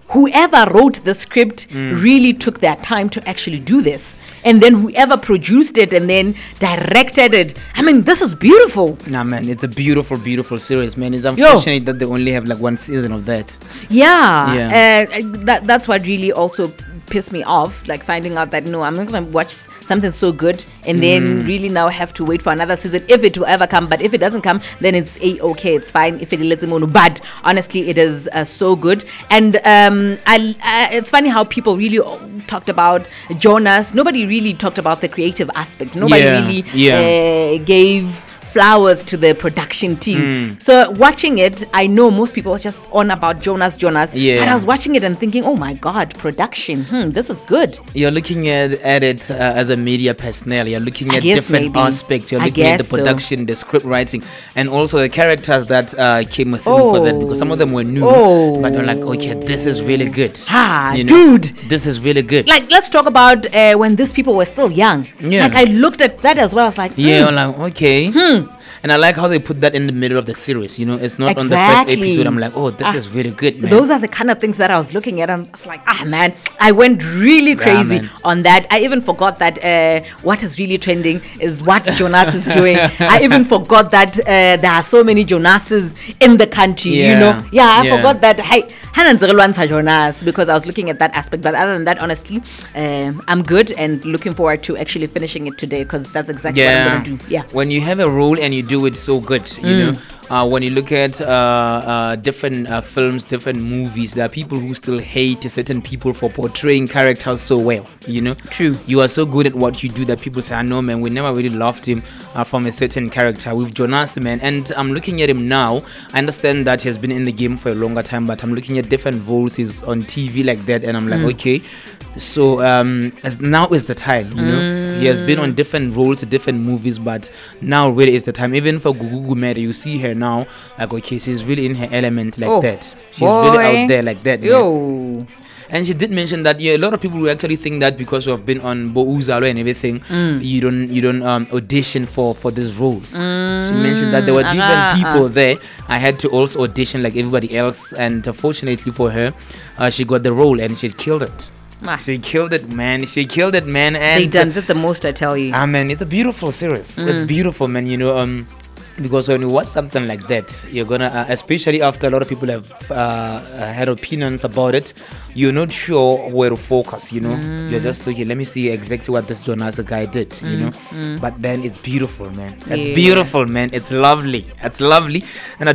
whoever wrote the script really took their time to actually do this. And then whoever produced it and then directed it. I mean, this is beautiful. Nah, man, it's a beautiful, beautiful series, man. It's unfortunate that they only have like one season of that. Yeah. That's what really also pissed me off, like finding out that no, I'm not gonna watch something so good and then really now have to wait for another season if it will ever come. But if it doesn't come, then it's okay, it's fine. If it is but honestly, it is so good. And it's funny how people really talked about Jonas. Nobody really talked about the creative aspect. Nobody really gave flowers to the production team. So watching it, I know most people were just on about Jonas. Yeah. And I was watching it and thinking, oh my God, production. This is good. You're looking at it as a media personnel. You're looking at different aspects. You're looking at the production, the script writing, and also the characters that came with them for that, because some of them were new. But you're like, okay, this is really good. Dude, this is really good. Like, let's talk about when these people were still young. Like, I looked at that as well. I was like, I'm like, okay. And I like how they put that in the middle of the series. You know, it's not on the first episode. I'm like, oh, this is really good, man. Those are the kind of things that I was looking at. And I was like, man, I went really crazy on that. I even forgot that what is really trending is what Jonas is doing. I even forgot that there are so many Jonases in the country, you know. I forgot that. Jonas, because I was looking at that aspect. But other than that, honestly, I'm good and looking forward to actually finishing it today, because that's exactly what I'm going to do. When you have a role and you do it so good, you know, when you look at different films, different movies, there are people who still hate certain people for portraying characters so well, you know. True. You are so good at what you do that people say, I know, man, we never really loved him from a certain character. With Jonas, man, and I'm looking at him now. I understand that he has been in the game for a longer time, but I'm looking at different roles. He's on TV like that, and I'm like, okay, so as now is the time, you know. He has been on different roles, different movies, but now really is the time. Even for Gugu Mary, you see her now, like, okay, she's really in her element like that. She's really out there like that. Yo. And she did mention that a lot of people will actually think that because you have been on Bo Uzalo and everything, you don't audition for these roles. She mentioned that there were different people there. I had to also audition like everybody else, and fortunately for her, she got the role and she killed it. She killed it, man. And they done the most, I tell you. Man, it's a beautiful series. It's beautiful, man. You know, because when you watch something like that, you're gonna, especially after a lot of people have had opinions about it, you're not sure where to focus. You know, you're just looking. Let me see exactly what this Jonas guy did. You know, but then it's beautiful, man. It's beautiful, man. It's lovely. And I